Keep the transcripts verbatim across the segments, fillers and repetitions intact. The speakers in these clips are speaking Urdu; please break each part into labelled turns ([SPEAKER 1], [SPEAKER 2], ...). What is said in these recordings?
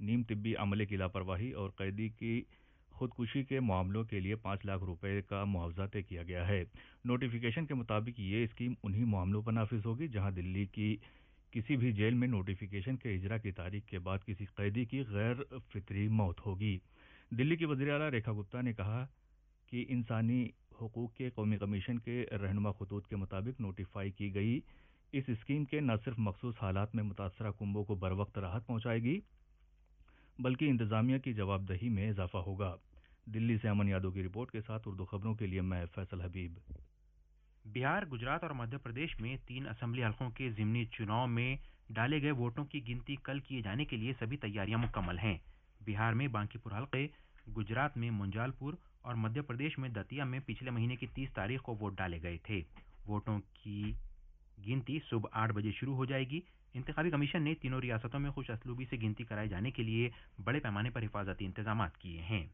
[SPEAKER 1] نیم طبی عملے کی لاپرواہی اور قیدی کی خودکشی کے معاملوں کے لیے پانچ لاکھ روپے کا معاوضہ طے کیا گیا ہے۔ نوٹیفیکیشن کے مطابق یہ اسکیم انہی معاملوں پر نافذ ہوگی جہاں دلی کی کسی بھی جیل میں نوٹیفیکیشن کے اجرا کی تاریخ کے بعد کسی قیدی کی غیر فطری موت ہوگی۔ دلی کی وزیر اعلیٰ ریکھا گپتا نے کہا کہ انسانی حقوق کے قومی کمیشن کے رہنما خطوط کے مطابق نوٹیفائی کی گئی اس اسکیم کے نہ صرف مخصوص حالات میں متاثرہ کنبوں کو بروقت راحت پہنچائے گی بلکہ انتظامیہ کی جواب دہی میں اضافہ ہوگا۔ دلی سے امن یادو کی رپورٹ کے ساتھ اردو خبروں کے لیے میں فیصل حبیب۔
[SPEAKER 2] بہار، گجرات اور مدھیہ پردیش میں تین اسمبلی حلقوں کے ضمنی چناؤ میں ڈالے گئے ووٹوں کی گنتی کل کیے جانے کے لیے سبھی تیاریاں مکمل ہیں۔ بہار میں بانکی پور حلقے، گجرات میں منجال پور اور مدھیہ پردیش میں دتیا میں پچھلے مہینے کی تیس تاریخ کو ووٹ ڈالے گئے تھے۔ ووٹوں کی گنتی صبح آٹھ بجے شروع ہو جائے گی۔ انتخابی کمیشن نے تینوں ریاستوں میں خوش اسلوبی سے گنتی کرائے جانے کے لیے بڑے پیمانے پر حفاظتی انتظامات کیے ہیں۔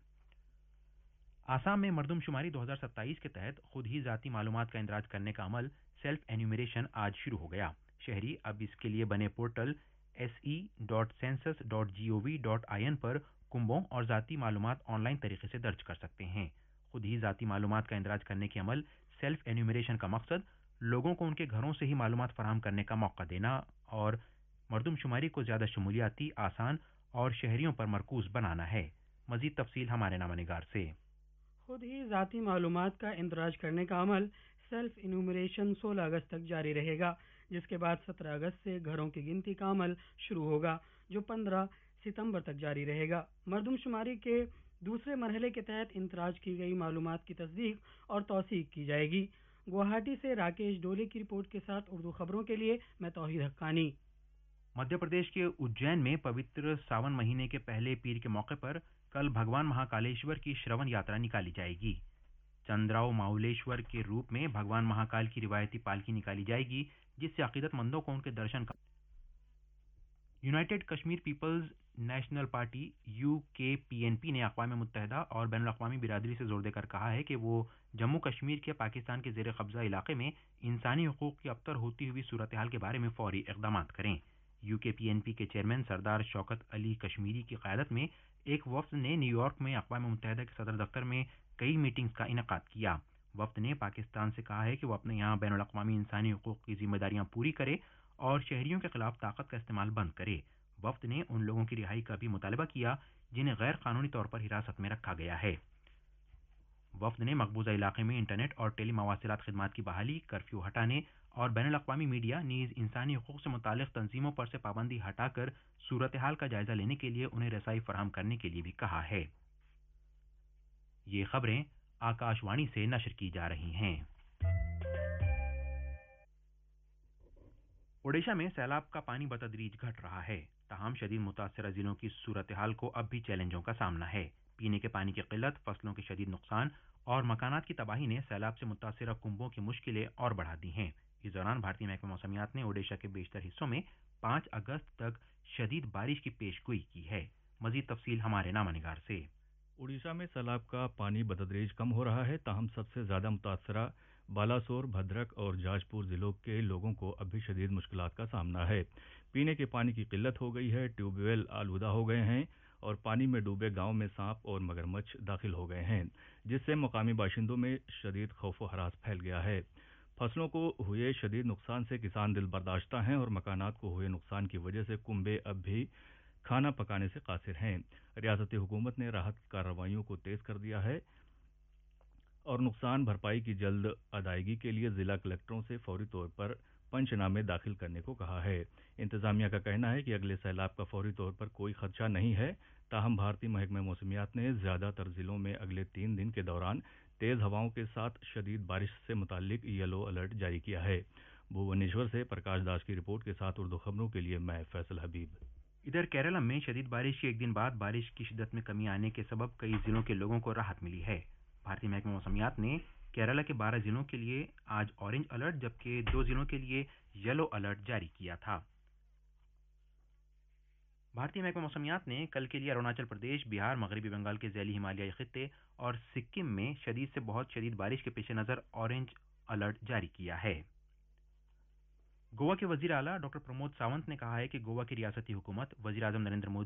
[SPEAKER 2] آسام میں مردم شماری دو ہزار ستائیس کے تحت خود ہی ذاتی معلومات کا اندراج کرنے کا عمل سیلف انیومریشن آج شروع ہو گیا۔ شہری اب اس کے لیے بنے portal S E dot census dot جی او وی ڈاٹ آئی این پر کنبوں اور ذاتی معلومات آن لائن طریقے سے درج کر سکتے ہیں۔ خود ہی ذاتی معلومات کا اندراج کرنے کے عمل سیلف انیومریشن کا مقصد لوگوں کو ان کے گھروں سے ہی معلومات فراہم کرنے کا موقع دینا اور مردم شماری کو زیادہ شمولیاتی، آسان اور شہریوں پر مرکوز بنانا ہے۔ مزید تفصیل ہمارے نامہ نگار سے۔
[SPEAKER 3] خود ہی ذاتی معلومات کا اندراج کرنے کا عمل سیلف انیومریشن سولہ اگست تک جاری رہے گا، جس کے بعد سترہ اگست سے گھروں کی گنتی کا عمل شروع ہوگا جو پندرہ ستمبر تک جاری رہے گا۔ مردم شماری کے دوسرے مرحلے کے تحت اندراج کی گئی معلومات کی تصدیق اور توثیق کی جائے گی۔ گوہاٹی سے راکیش ڈولے کی رپورٹ کے ساتھ اردو خبروں کے لیے میں توحید حقانی۔
[SPEAKER 2] مدھیہ پردیش کے اجین میں پوتر ساون مہینے کے پہلے پیر کے موقع پر کل بھگوان مہاکالیشور کی شرون یاترا نکالی جائے گی۔ چندراؤ ماؤلیشور کے روپ میں بھگوان مہاکال کی روایتی پالکی نکالی جائے گی، جس سے عقیدت مندوں کو ان کے درشن کا United Kashmir Peoples national party you کے پی این پی نے اقوام متحدہ اور بین الاقوامی برادری سے زور دے کر کہا ہے کہ وہ جموں کشمیر کے پاکستان کے زیر قبضہ علاقے میں انسانی حقوق کی ابتر ہوتی ہوئی صورتحال کے بارے میں فوری اقدامات کریں۔ یو کے پی این پی کے چیئرمین سردار شوکت علی کشمیری کی قیادت میں ایک وفد نے نیو یارک میں اقوام متحدہ کے صدر دفتر میں کئی میٹنگز کا انعقاد کیا۔ وفد نے پاکستان سے کہا ہے کہ وہ اپنے یہاں بین الاقوامی انسانی حقوق کی ذمہ داریاں پوری کرے اور شہریوں کے خلاف طاقت کا استعمال بند کرے۔ وفد نے ان لوگوں کی رہائی کا بھی مطالبہ کیا جنہیں غیر قانونی طور پر حراست میں رکھا گیا ہے۔ وفد نے مقبوضہ علاقے میں انٹرنیٹ اور ٹیلی مواصلات خدمات کی بحالی، کرفیو ہٹانے اور بین الاقوامی میڈیا نیز انسانی حقوق سے متعلق تنظیموں پر سے پابندی ہٹا کر صورتحال کا جائزہ لینے کے لیے انہیں رسائی فراہم کرنے کے لیے بھی کہا ہے۔ یہ خبریں آکاش وانی سے نشر کی جا رہی ہیں۔ اوڈیشہ میں سیلاب کا پانی بتدریج گھٹ رہا ہے، تاہم شدید متاثرہ ضلعوں کی صورتحال کو اب بھی چیلنجوں کا سامنا ہے۔ پینے کے پانی کی قلت، فصلوں کے شدید نقصان اور مکانات کی تباہی نے سیلاب سے متاثرہ کنبوں کی مشکلیں اور بڑھا دی ہیں۔ اس دوران بھارتی محکمہ موسمیات نے اوڈیشہ کے بیشتر حصوں میں پانچ اگست تک شدید بارش کی پیش گوئی کی ہے۔ مزید تفصیل ہمارے نامہ نگار سے۔
[SPEAKER 1] اڑیسہ میں سیلاب کا پانی بتدریج کم ہو رہا ہے، تاہم سب سے زیادہ متاثرہ بالاسور، بھدرک اور جاج پور ضلعوں کے لوگوں کو اب بھی شدید مشکلات کا سامنا ہے۔ پینے کے پانی کی قلت ہو گئی ہے، ٹیوب ویل آلودہ ہو گئے ہیں اور پانی میں ڈوبے گاؤں میں سانپ اور مگرمچھ داخل ہو گئے ہیں، جس سے مقامی باشندوں میں شدید خوف و ہراس پھیل گیا ہے۔ فصلوں کو ہوئے شدید نقصان سے کسان دل برداشتہ ہیں اور مکانات کو ہوئے نقصان کی وجہ سے کنبے اب بھی کھانا پکانے سے قاصر ہیں۔ ریاستی حکومت نے راحت کارروائیوں کو تیز کر دیا ہے اور نقصان بھرپائی کی جلد ادائیگی کے لیے ضلع کلکٹروں سے فوری طور پر پنچ نامے داخل کرنے کو کہا ہے۔ انتظامیہ کا کہنا ہے کہ اگلے سیلاب کا فوری طور پر کوئی خدشہ نہیں ہے، تاہم بھارتی محکمہ موسمیات نے زیادہ تر ضلعوں میں اگلے تین دن کے دوران تیز ہوائوں کے ساتھ شدید بارش سے متعلق یلو الرٹ جاری کیا ہے۔ بھوونیشور سے پرکاش داس کی رپورٹ کے ساتھ اردو خبروں کے لیے میں فیصل حبیب۔
[SPEAKER 2] ادھر کیرالم میں شدید بارش کے ایک دن بعد بارش کی شدت میں کمی آنے کے سبب کئی ضلعوں کے لوگوں کو راحت ملی ہے۔ بھارتی محکمہ موسمیات نے کیرالہ کے بارہ ضلعوں کے لیے آج اورنج الرٹ جبکہ دو ضلعوں کے لیے یلو الرٹ جاری کیا تھا۔ بھارتی محکمہ موسمیات نے کل کے لیے اروناچل پردیش، بہار، مغربی بنگال کے ذیلی ہمالیائی خطے اور سکم میں شدید سے بہت شدید بارش کے پیش نظر اورنج الرٹ جاری کیا ہے۔ گوا کے وزیر اعلیٰ ڈاکٹر پرمود ساونت نے کہا ہے کہ گوا کی ریاستی حکومت وزیر اعظم نریندر مودی